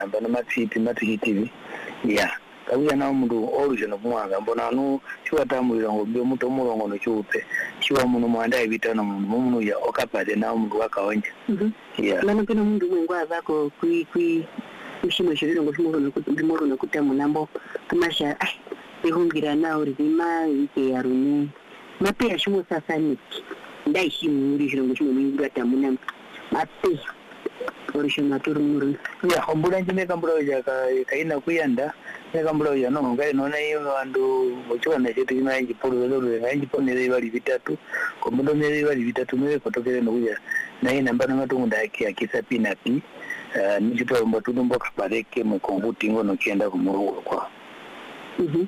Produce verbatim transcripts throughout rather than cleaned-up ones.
mbana matiti matiti ya kabuya na mundu origin kumwanga mbona no chiwatamulira ngo byo muto mulongo no chupe chiwa muno mwanda ibitana mundu muno ya okapade na mundu wakawanja mhm yeah lana pena mundu mwengwa zako kui kui ushimo shiriro ngo shimo no kutimoro no kutamu nambo kamasha ai behungira na urizima ike yaruni mape shimo sasa ni ndai shimo urishiro ngo shimo mwingwa tamuna mape orishona turumuru ya hombula njime kambura ya kaina kuyanda nekambura ya no ngai nona iyo andu mochwana chetu kima nji polo lolo nji ponele bali vitatu komundo nele bali vitatu mwe kotokele no kuya na ina mbana matungu ndaki akisa pina pi nijito mbotu mbo kapareke mwe konguti ngono kienda kumuru kwa mhm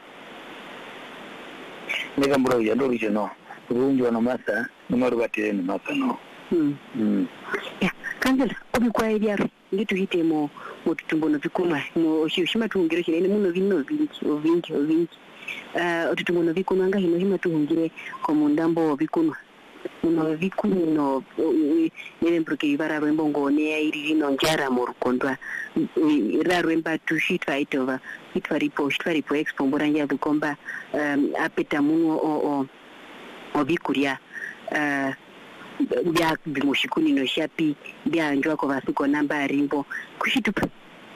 nekambura ya ndo rijono runjo no masa numero batire no masa no mhm mhm ya kanjela obikwa eliaro ngitu hitemo mututumbono vikoma mo shima tuhungire shine muno vino vingi ovingi ovingi uh otutumbono vikoma nga hino hima tuhungire komundambo vikoma muno vikuno nene mproke ibara rembo ngone iri rino njara mu rukondwa rarwemba tushitwa itova itwa ripo shitwa ripo expo mboranja dukomba um apeta muno o o obikuria uh bya bimushikuni no shapi bya njwa ko basuko namba rimbo kushitupa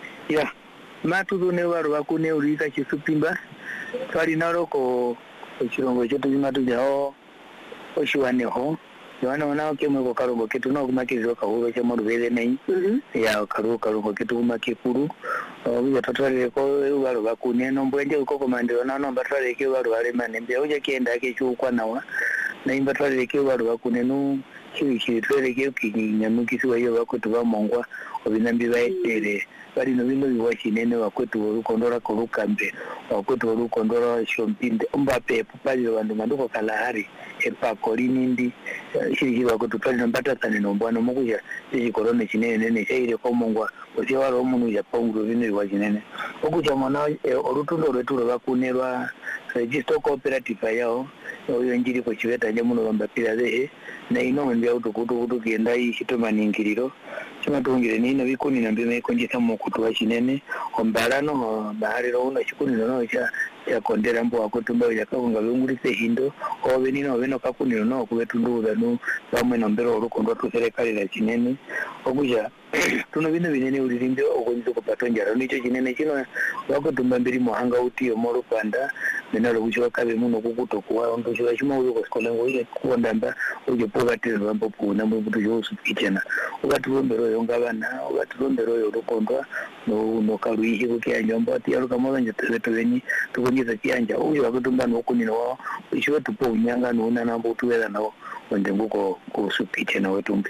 ya matu ne waro bakune urika chisupimba twali naroko echirongo chetu chimatu jao oshiwane ho yana wana kemwe ko karongo ketu no kumakizo ka huro cha moruvele nei ya karu karongo ketu kumakekuru uya tatwale ko waro bakune no mbwenje ko komandiro na no batwale ke waro bare mane mbya uje kienda ke chukwa nawa na imba twale ke waro bakune no kiri kiri twale ke kinyamukiso wayo bakotu ba mongwa obinambi baetere bali no bino biwashinene wakwetu urukondora korukambe wakwetu urukondora shompinde umbape pupali bandu manduko kalahari epa kolinindi shiri wakwetu pali nambata tane no mbwana mukuja isi korone chinene nene shaire ko mongwa osiwaro omuntu ya pongo bino biwashinene okuja mona orutundo rwetu bakunerwa register cooperative yao oyo njiri ko chiveta nje muno bambapira de na ino mbya utukutu kutu kienda ishitoma ningiriro chima tungire nino bikuni na mbime konjisa mu kutuwa chinene ombalano bahariro uno chikuni no cha ya kondera mbo akotumba ya kaunga bungulise hindo obe nino beno kakuni no kubetunduza no bamwe no mbero rukondo tu serikali la chinene okuja tuno bino binene ulirimbe okonzo ko patonjara nicho chinene kino wakotumba mbiri muhanga utiyo moro panda menalo kuchwa kabe muno kukutokuwa ndo chiwa chima uko skolengo ile kuondamba uje poverty rambo kuna mu butu yosu kichena ukaturombero yongabana ukaturombero yorukondwa no no karuihi kukia nyomba ati yaruka moza nyeteto benyi tukonyiza kianja uyo wakutumba no kunino wao uchiwa tupo unyanga no una nambo tuwela nao wende nguko kusupichena wetumbi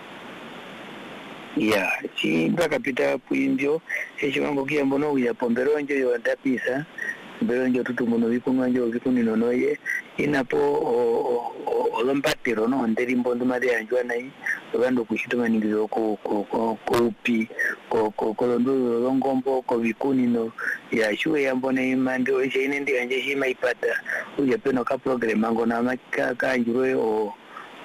ya chi mpaka pita puimbyo echimango kiambo no uya pombero nje yo ndapisa mbero nje tutumuno bikunwa nje bikunino noye inapo olompatiro no nderi mbondo mari anjwa nai bando kushitoma ningiro ko ko ko pi ko ko kolondu longombo ko bikunino ya shuwe yambone imando ine ndi anje hima ipata uya peno ka program ngo na maka kanjuro o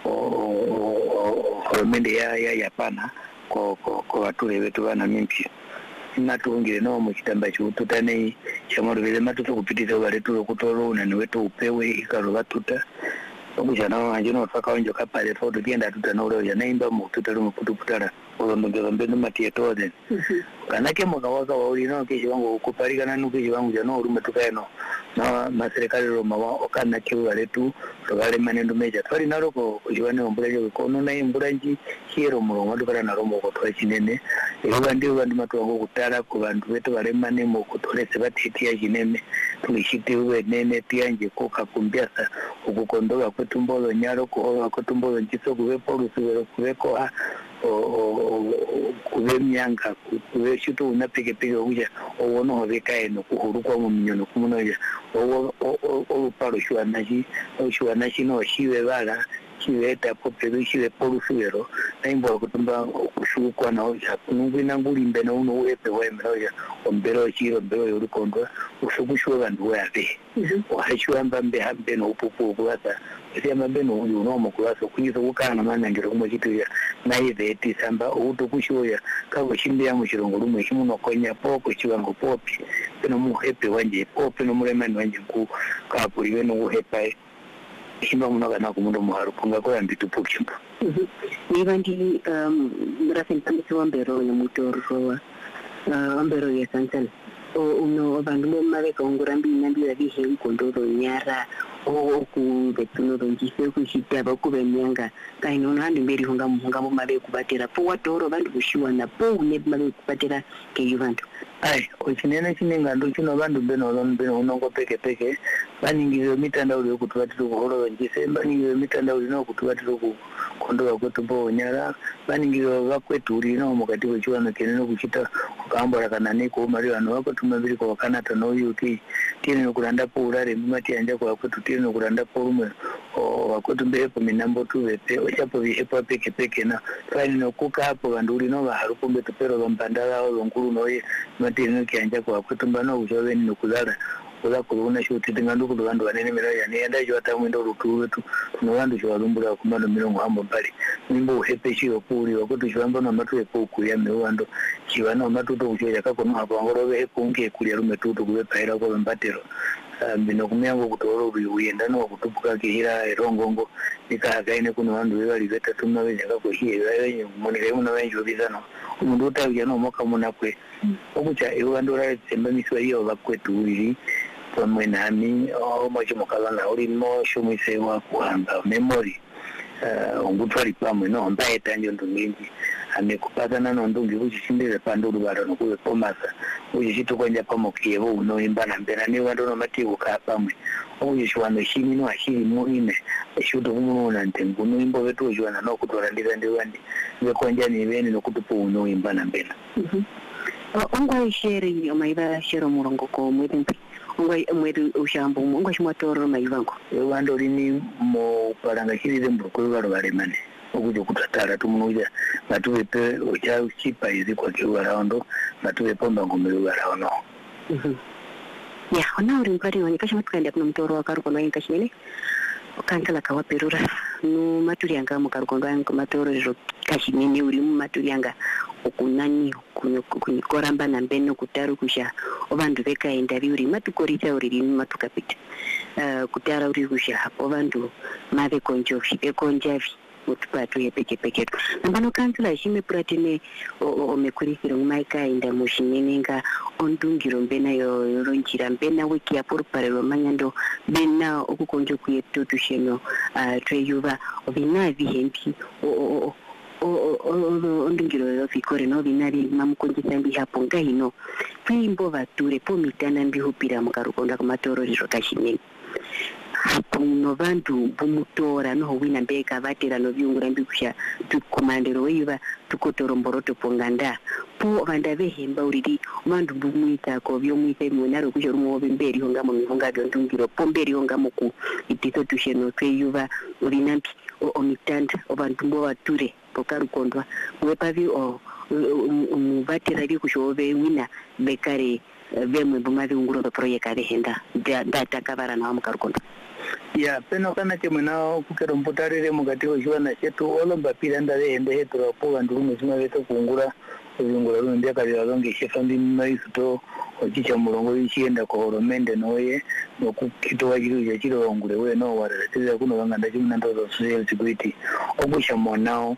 o mende ya ya yapana ko ko ko atule betu bana mimpi natungire no mu kitamba cy'ututane cyamoro bile matuto kupitiza bale tulo kutolo na niwetu upewe ikaro batuta okujana wanje no faka onjo kapale foto kienda tutana ule ya naimba mu tutalo mu putuputara olondongeza mbendo matieto den kanake moga waka wauli no kishi wangu ukuparika na nukishi wangu jano urume tukayeno na maserikali roma wa okana kiwa letu rogale manendo meja twali naroko kujiwane ombulaje ko no na imbulanji hero murongo dukara na romo ko twa chinene ero ndi bandi matwango kutara ku bantu beto bale mane mu kutolese batitiya chinene tulishite we nene tianje ko kakumbiasa ukukondola kwetumbolo nyaro ko kwetumbolo nchiso kubepo rusubero kubeko ha o kube myanga kube shitu unapike pike uja owono hobeka no kuhuru kwa mu minyono kumunoya o o o paro shwa naji o shwa naji no shiwe bala chiveta popero chive porusuero naimbo kutumba kushukwa na oja kunungwina ngulimbe na uno uepe waemera oja ombero chiro mbero yorukondwa usukushwa vandu wabe wahashwa mbambe hambe no upupu kuwata sia mbambe no uyu no mukulasa kunyiza kukana manangiro kumwe chitu ya naiveti samba utukushoya kago chimbia mu chirongo rumwe chimuno konya poko chiwango popi peno muhepe wanje popi no mulemani wanje ku kapuliwe no uhepa himba munoga na kumundo muharu kunga ko yambi tupukimba niba ndi um rasentamisi wambero ya mutoro wa wambero ya sansal uno bandu mo mave kongurambi nambi ya bihe ukondoro nyara o ku betuno ronjise ku shitaba ku benyanga kaino nandi mberi hunga munga mo mave kubatera po watoro bandu kushiwa na po ne mave kubatera ke yuvantu ai ochinene chinenga ndo chino bandu beno lon beno unongo peke peke baningiro mitandao yo kutubatira kuhoro ronjise baningiro mitandao no kutubatira ku kondoa kwetu bo nyara baningiro bakwetu rino mukati wechiwana keneno kuchita kukambora kana neko mari vanhu vakotumaviri kwa wakanata no yuki tiri nokuranda po urare mumati anja kwa kwetu tiri nokuranda po rumwe wakwetu mbepo minambo tuvepe ochapo vihepa peke peke na kani nokuka hapo vandu rino vaharupo mbeto pero vambandala o longuru noye mati no kianja kwa kwetu mbano ujoweni nokuzala ola kuluna shuti tingandu kudu vandu vanene mira yani enda jo atamwendo rutu wetu no vandu jo walumbura kumano milongo hambo bali nimbo uhepe shio puri wakotu shwamba no matu epo kuya mewando chivana matu to ujoya kako no hapo ngoro ve kunge kulia rume tutu kuwe paira ko mbatero mbino kumyango kutoro uyenda no kutupuka kihira erongongo nikahagaine kuno vandu vali veta tumna venye kako hiye venye monire uno venye bizano umundu utavya no moka munakwe okucha ewandu ra tsemba miswa hiyo bakwetu uri pamwe nami omoje mukabanga uri mo shumise wa kuhamba memory uh ongutwali pamwe no mbaeta njo ndungi amekupatana no ndungi kuchindire panduru baro no kuwe pomasa uchichito kwanja pamokiye bo uno imbana mbera ni wando no matiwo ka pamwe uchishwano shimi no ashiri muine eshuto kumunona ntengu no imbo vetu ujwana no kutora ndira ndiwandi ngekonja ni veni no kutupo uno imbana mbera mhm ongwa sheri omaiba shero murongo ko mwedempi ongwa mwedu ushambo ongwa shimwatoro maivango ewando lini mo paranga shirire mbukuru baro baremane okujo kutatara tumunuja batuwepe ocha chipa izi kwa kiwa raundo batuwepo mbangomero barauno mhm ya ona uri mpari wani kasha matukandi kuna mtoro wa karukondo yin kashimene kankala kawaperura no maturi yanga mu karukondo yanko matoro ro kashimene uri mu maturi yanga okunani kunyikoramba na mbeno kutaru kusha obandu bekaenda biuri matukorita uri matukapita uh, kutara uri kusha obandu mave konjo fipe konjavi utupatu yepeke peke nambano kansila shime pratine omekurikiro maika inda mushinenga ondungiro mbena yo yoronjira mbena wiki ya porparelo manyando bena okukonjo kuyetu tusheno uh, treyuva obina vihempi o o o ondungiro yo fikore no binari mamukonjisa mbi hapo ngahino twimbo vature pomitana mbi hupira mukarukonda kumatoro riro kashinene hapo no vandu bumutora no wina mbeka vatera no vyungura mbikusha tukomandero weiva tukotoromboroto ponganda po vanda vehemba uridi vandu bumuita ko vyomwita munaro kusho rumo mberi honga mu mihonga byondungiro pomberi honga muku itito tusheno tweyuva urinampi o mitanda obantu mbo vature pokarukondwa wepavi o muvatera bikushobe wina bekare vemwe bumavi unguro do project henda data kavara na mukarukondo ya peno kana chemena kukero mputarire mugati oshwana chetu olomba piranda hende hetro po vandu muzima veto kungura kungura rundi akali alonge shefandi maisuto ochicha mulongo ichienda ko horomende noye nokukito wajiru ya chiro ongure we no waratiza kuno vanganda chimuna ndo social security ogusha monao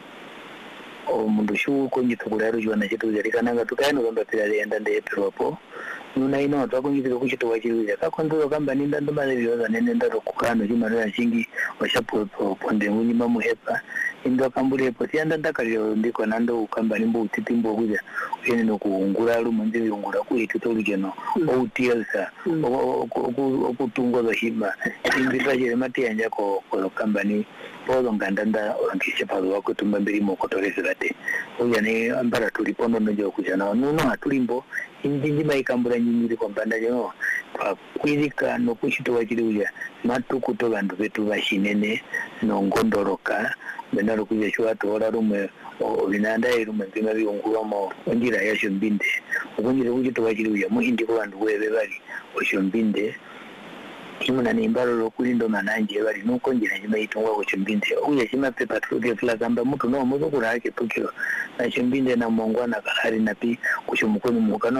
o mundu shu konyito kularo jwana chetu zerikananga tukaino lomba piranda henda ndetro po nuna ino twakunyizika kuchito wachiruja kakonzo kamba ninda ndo malevyoza nene ndaro kukano chimara chingi washapo ponde munyima muhepa indo kambulepo sianda ndakalio ndiko nando ukamba nimbo utitimbo kuja uyene nokuungura rumunze yungura kuitu toligeno outielsa okutungwa bahima indira je mate yanja ko ko kambani podo ngandanda orangisha palo wako tumbambiri mokotorese late uyane ambara tulipondo njo kuja na nuno atulimbo injinji maikambura nyimiri kwa mbanda yo twakwirika nokuchitowa chiliuya matukuto bandu betu bashinene nongondoroka benalo kuja chwatola rumwe binanda rumwe mpima biungulamo onjira ya shombinde ukunjira kuchitowa chiliuya muhindi ko bandu webe bali oshombinde kimuna nimbalo lokulindo mananje bali nuko njira nyima itungwa ko shombinde uya chima pepa truke fla kamba mutu no muzo kula yake tukio na shombinde na mongwana kahari na pi kushumukono mukano